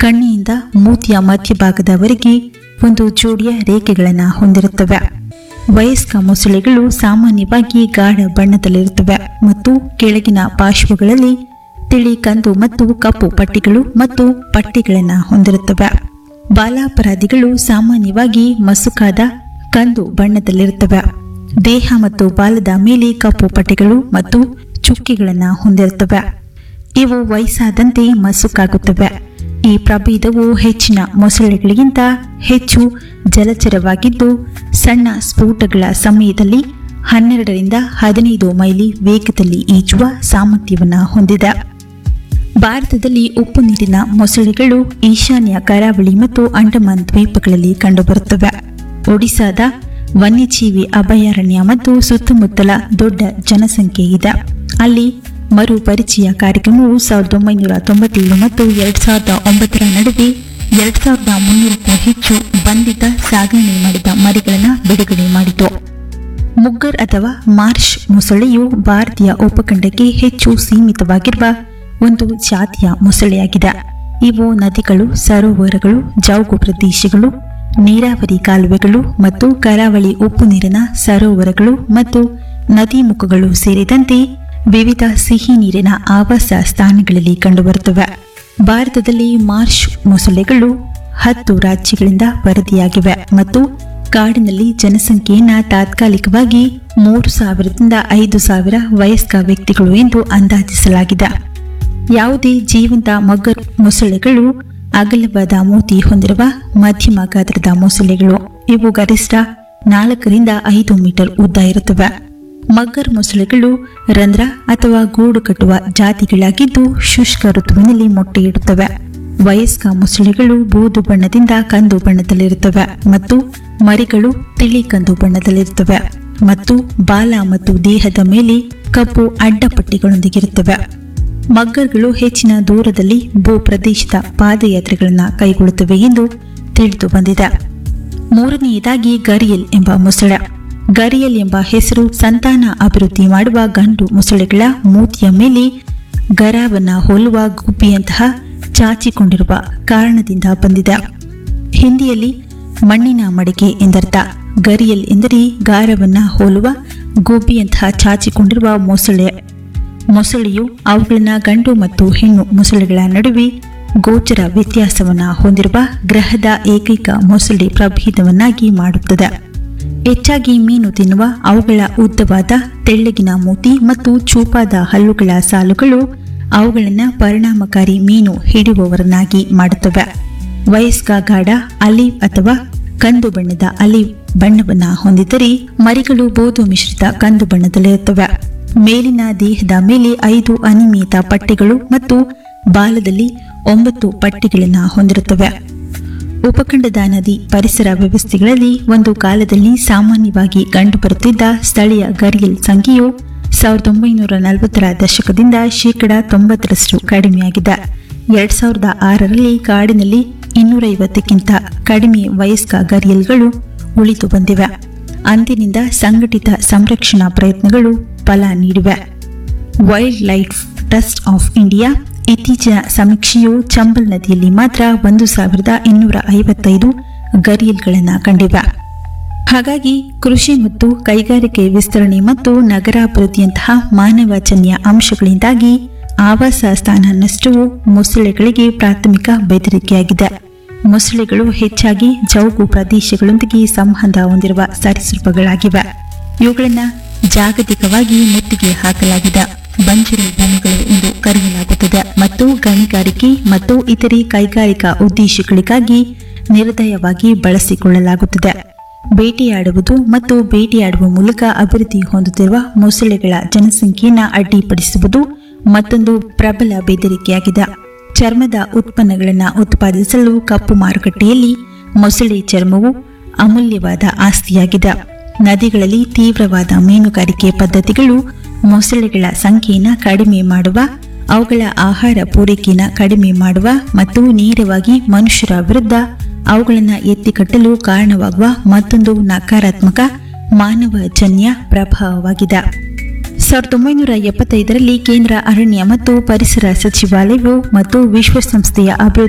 ಕಣ್ಣಿನಿಂದ ಮೂತಿಯ ಮಧ್ಯಭಾಗದವರೆಗೆ ಒಂದು ಜೋಡಿಯ ರೇಖೆಗಳನ್ನು ಹೊಂದಿರುತ್ತವೆ. ವಯಸ್ಕ ಮೊಸಳೆಗಳು ಸಾಮಾನ್ಯವಾಗಿ ಗಾಢ ಬಣ್ಣದಲ್ಲಿರುತ್ತವೆ ಮತ್ತು ಕೆಳಗಿನ ಪಾರ್ಶ್ವಗಳಲ್ಲಿ ತಿಳಿ ಕಂದು ಮತ್ತು ಕಪ್ಪು ಪಟ್ಟಿಗಳು ಮತ್ತು ಪಟ್ಟಿಗಳನ್ನು ಹೊಂದಿರುತ್ತವೆ. ಬಾಲಾಪರಾಧಿಗಳು ಸಾಮಾನ್ಯವಾಗಿ ಮಸುಕಾದ ಕಂದು ಬಣ್ಣದಲ್ಲಿರುತ್ತವೆ. ದೇಹ ಮತ್ತು ಬಾಲದ ಮೇಲೆ ಕಪ್ಪು ಪಟ್ಟಿಗಳು ಮತ್ತು ಚುಕ್ಕೆಗಳನ್ನು ಹೊಂದಿರುತ್ತವೆ. ಇವು ವಯಸ್ಸಾದಂತೆ ಮಸುಕಾಗುತ್ತವೆ. ಈ ಪ್ರಭೇದವು ಹೆಚ್ಚಿನ ಮೊಸಳೆಗಳಿಗಿಂತ ಹೆಚ್ಚು ಜಲಚರವಾಗಿದ್ದು, ಸಣ್ಣ ಸ್ಫೋಟಗಳ ಸಮಯದಲ್ಲಿ 12ರಿಂದ 15 ಮೈಲಿ ವೇಗದಲ್ಲಿ ಈಜುವ ಸಾಮರ್ಥ್ಯವನ್ನು ಹೊಂದಿದೆ. ಭಾರತದಲ್ಲಿ ಉಪ್ಪು ನೀರಿನ ಮೊಸಳೆಗಳು ಈಶಾನ್ಯ ಕರಾವಳಿ ಮತ್ತು ಅಂಡಮಾನ್ ದ್ವೀಪಗಳಲ್ಲಿ ಕಂಡುಬರುತ್ತವೆ. ಒಡಿಶಾದ ವನ್ಯಜೀವಿ ಅಭಯಾರಣ್ಯ ಮತ್ತು ಸುತ್ತಮುತ್ತಲ ದೊಡ್ಡ ಜನಸಂಖ್ಯೆ ಇದೆ. ಅಲ್ಲಿ ಮರುಪರಿಚಯ ಕಾರ್ಯಕ್ರಮವು 1997 ಮತ್ತು 2009 ನಡುವೆ 2300ಕ್ಕೂ ಹೆಚ್ಚು ಬಂಧಿತ ಸಾಗಣೆ ಮಾಡಿದ ಮರಿಗಳನ್ನು ಬಿಡುಗಡೆ ಮಾಡಿತು. ಮುಗ್ಗರ್ ಅಥವಾ ಮಾರ್ಷ್ ಮೊಸಳೆಯು ಭಾರತೀಯ ಉಪಖಂಡಕ್ಕೆ ಹೆಚ್ಚು ಸೀಮಿತವಾಗಿರುವ ಒಂದು ಜಾತಿಯ ಮೊಸಳೆಯಾಗಿದೆ. ಇವು ನದಿಗಳು, ಸರೋವರಗಳು, ಜೌಗು ಪ್ರದೇಶಗಳು, ನೀರಾವರಿ ಕಾಲುವೆಗಳು ಮತ್ತು ಕರಾವಳಿ ಉಪ್ಪು ನೀರಿನ ಸರೋವರಗಳು ಮತ್ತು ನದೀಮುಖಗಳು ಸೇರಿದಂತೆ ವಿವಿಧ ಸಿಹಿ ನೀರಿನ ಆವಾಸ ಸ್ಥಾನಗಳಲ್ಲಿ ಕಂಡುಬರುತ್ತವೆ. ಭಾರತದಲ್ಲಿ ಮಾರ್ಷ್ ಮೊಸಳೆಗಳು 10 ರಾಜ್ಯಗಳಿಂದ ವರದಿಯಾಗಿವೆ ಮತ್ತು ಕಾಡಿನಲ್ಲಿ ಜನಸಂಖ್ಯೆಯನ್ನು ತಾತ್ಕಾಲಿಕವಾಗಿ 3000ರಿಂದ 5000 ವಯಸ್ಕ ವ್ಯಕ್ತಿಗಳು ಎಂದು ಅಂದಾಜಿಸಲಾಗಿದೆ. ಯಾವುದೇ ಜೀವಂತ ಮಗ್ಗರ್ ಮೊಸಳೆಗಳು ಅಗಲವಾದ ಮೂತಿ ಹೊಂದಿರುವ ಮಧ್ಯಮ ಗಾತ್ರದ ಮೊಸಳೆಗಳು. ಇವು ಗರಿಷ್ಠ 4ರಿಂದ 5 ಮೀಟರ್ ಉದ್ದ ಇರುತ್ತವೆ. ಮಗ್ಗರ್ ಮೊಸಳೆಗಳು ರಂಧ್ರ ಅಥವಾ ಗೂಡು ಕಟ್ಟುವ ಜಾತಿಗಳಾಗಿದ್ದು, ಶುಷ್ಕ ಋತುವಿನಲ್ಲಿ ಮೊಟ್ಟೆಯಿಡುತ್ತವೆ. ವಯಸ್ಕ ಮೊಸಳೆಗಳು ಬೂದು ಬಣ್ಣದಿಂದ ಕಂದು ಬಣ್ಣದಲ್ಲಿರುತ್ತವೆ ಮತ್ತು ಮರಿಗಳು ತಿಳಿ ಕಂದು ಬಣ್ಣದಲ್ಲಿರುತ್ತವೆ ಮತ್ತು ಬಾಲ ಮತ್ತು ದೇಹದ ಮೇಲೆ ಕಪ್ಪು ಅಡ್ಡಪಟ್ಟಿಗಳೊಂದಿಗಿರುತ್ತವೆ. ಮಗ್ಗರ್ಗಳು ಹೆಚ್ಚಿನ ದೂರದಲ್ಲಿ ಭೂ ಪ್ರದೇಶದ ಪಾದಯಾತ್ರೆಗಳನ್ನು ಕೈಗೊಳ್ಳುತ್ತವೆ ಎಂದು ತಿಳಿದು ಬಂದಿದೆ. ಮೂರನೆಯದಾಗಿ ಗರಿಯಲ್ ಎಂಬ ಮೊಸಳೆ. ಗರಿಯಲ್ ಎಂಬ ಹೆಸರು ಸಂತಾನ ಅಭಿವೃದ್ಧಿ ಮಾಡುವ ಗಂಡು ಮೊಸಳೆಗಳ ಮೂತಿಯ ಮೇಲೆ ಗರಾವನ್ನ ಹೋಲುವ ಗುಬ್ಬಿಯಂತಹ ಚಾಚಿಕೊಂಡಿರುವ ಕಾರಣದಿಂದ ಬಂದಿದೆ. ಹಿಂದಿಯಲ್ಲಿ ಮಣ್ಣಿನ ಮಡಿಕೆ ಎಂದರ್ಥ. ಗರಿಯಲ್ ಎಂದರೆ ಗಾರವನ್ನ ಹೋಲುವ ಗುಬ್ಬಿಯಂತಹ ಚಾಚಿಕೊಂಡಿರುವ ಮೊಸಳೆಯು ಅವುಗಳನ್ನ ಗಂಡು ಮತ್ತು ಹೆಣ್ಣು ಮೊಸಳೆಗಳ ನಡುವೆ ಗೋಚರ ವ್ಯತ್ಯಾಸವನ್ನು ಹೊಂದಿರುವ ಗ್ರಹದ ಏಕೈಕ ಮೊಸಳೆ ಪ್ರಭೇದವನ್ನಾಗಿ ಮಾಡುತ್ತದೆ. ಹೆಚ್ಚಾಗಿ ಮೀನು ತಿನ್ನುವ ಅವುಗಳ ಉದ್ದವಾದ ತೆಳ್ಳಗಿನ ಮೂತಿ ಮತ್ತು ಚೂಪಾದ ಹಲ್ಲುಗಳ ಸಾಲುಗಳು ಅವುಗಳನ್ನು ಪರಿಣಾಮಕಾರಿ ಮೀನು ಹಿಡಿಯುವವರನ್ನಾಗಿ ಮಾಡುತ್ತವೆ. ವಯಸ್ಕ ಗಾಢ ಅಲಿವ್ ಅಥವಾ ಕಂದು ಬಣ್ಣದ ಅಲಿವ್ ಬಣ್ಣವನ್ನು ಹೊಂದಿದ್ದರೆ ಮರಿಗಳು ಬೋದು ಮಿಶ್ರಿತ ಕಂದು ಬಣ್ಣದಲ್ಲಿರುತ್ತವೆ. ಮೇಲಿನ ದೇಹದ ಮೇಲೆ 5 ಅನಿಯಮಿತ ಪಟ್ಟೆಗಳು ಮತ್ತು ಬಾಲದಲ್ಲಿ 9 ಪಟ್ಟೆಗಳನ್ನು ಹೊಂದಿರುತ್ತವೆ. ಉಪಖಂಡದ ನದಿ ಪರಿಸರ ವ್ಯವಸ್ಥೆಗಳಲ್ಲಿ ಒಂದು ಕಾಲದಲ್ಲಿ ಸಾಮಾನ್ಯವಾಗಿ ಕಂಡುಬರುತ್ತಿದ್ದ ಸ್ಥಳೀಯ ಗರಿಯಲ್ ಸಂಖ್ಯೆಯು 1940ರ ದಶಕದಿಂದ 90% ಕಡಿಮೆಯಾಗಿದೆ. 2006ರಲ್ಲಿ ಕಾಡಿನಲ್ಲಿ 250ಕ್ಕಿಂತ ಕಡಿಮೆ ವಯಸ್ಕ ಗರಿಯಲ್ಗಳು ಉಳಿದು ಬಂದಿವೆ. ಅಂದಿನಿಂದ ಸಂಘಟಿತ ಸಂರಕ್ಷಣಾ ಪ್ರಯತ್ನಗಳು ಫಲ ನೀಡಿವೆ. Wild life trust of India ಇತ್ತೀಚಿನ ಸಮೀಕ್ಷೆಯು ಚಂಬಲ್ ನದಿಯಲ್ಲಿ ಮಾತ್ರ 1255 ಗರಿಯಲ್ಗಳನ್ನು ಕಂಡಿವೆ. ಹಾಗಾಗಿ ಕೃಷಿ ಮತ್ತು ಕೈಗಾರಿಕೆ ವಿಸ್ತರಣೆ ಮತ್ತು ನಗರಾಭಿವೃದ್ಧಿಯಂತಹ ಮಾನವಜನ್ಯ ಅಂಶಗಳಿಂದಾಗಿ ಆವಾಸ ಸ್ಥಾನ ನಷ್ಟವು ಮೊಸಳೆಗಳಿಗೆ ಪ್ರಾಥಮಿಕ ಬೆದರಿಕೆಯಾಗಿದೆ. ಮೊಸಳೆಗಳು ಹೆಚ್ಚಾಗಿ ಜೌಗು ಪ್ರದೇಶಗಳೊಂದಿಗೆ ಸಂಬಂಧ ಹೊಂದಿರುವ ಸರೀಸೃಪಗಳಾಗಿವೆ. ಇವುಗಳನ್ನು ಜಾಗತಿಕವಾಗಿ ಮುತ್ತಿಗೆ ಹಾಕಲಾಗಿದೆ. ಬಂಜರು ಭೂಮಿಗಳು ಎಂದು ಕರೆಯಲಾಗುತ್ತದೆ ಮತ್ತು ಗಣಿಗಾರಿಕೆ ಮತ್ತು ಇತರೆ ಕೈಗಾರಿಕಾ ಉದ್ದೇಶಗಳಿಗಾಗಿ ನಿರ್ದಯವಾಗಿ ಬಳಸಿಕೊಳ್ಳಲಾಗುತ್ತದೆ. ಬೇಟೆಯಾಡುವುದು ಮತ್ತು ಬೇಟೆಯಾಡುವ ಮೂಲಕ ಅಭಿವೃದ್ಧಿ ಹೊಂದುತ್ತಿರುವ ಮೊಸಳೆಗಳ ಜನಸಂಖ್ಯೆಯನ್ನು ಅಡ್ಡಿಪಡಿಸುವುದು ಮತ್ತೊಂದು ಪ್ರಬಲ ಬೆದರಿಕೆಯಾಗಿದೆ. ಚರ್ಮದ ಉತ್ಪನ್ನಗಳನ್ನು ಉತ್ಪಾದಿಸಲು ಕಪ್ಪು ಮಾರುಕಟ್ಟೆಯಲ್ಲಿ ಮೊಸಳೆ ಚರ್ಮವು ಅಮೂಲ್ಯವಾದ ಆಸ್ತಿಯಾಗಿದೆ. ನದಿಗಳಲ್ಲಿ ತೀವ್ರವಾದ ಮೀನುಗಾರಿಕೆ ಪದ್ಧತಿಗಳು ಮೊಸಳೆಗಳ ಸಂಖ್ಯೆಯನ್ನು ಕಡಿಮೆ ಮಾಡುವ, ಅವುಗಳ ಆಹಾರ ಪೂರೈಕೆಯನ್ನು ಕಡಿಮೆ ಮಾಡುವ ಮತ್ತು ನೇರವಾಗಿ ಮನುಷ್ಯರ ವಿರುದ್ಧ ಅವುಗಳನ್ನು ಎತ್ತಿಕಟ್ಟಲು ಕಾರಣವಾಗುವ ಮತ್ತೊಂದು ನಕಾರಾತ್ಮಕ ಮಾನವಜನ್ಯ ಪ್ರಭಾವವಾಗಿದೆ. 1975ರಲ್ಲಿ ಕೇಂದ್ರ ಅರಣ್ಯ ಮತ್ತು ಪರಿಸರ ಸಚಿವಾಲಯವು ಮತ್ತು ವಿಶ್ವಸಂಸ್ಥೆಯ ಅಭಿವೃದ್ಧಿ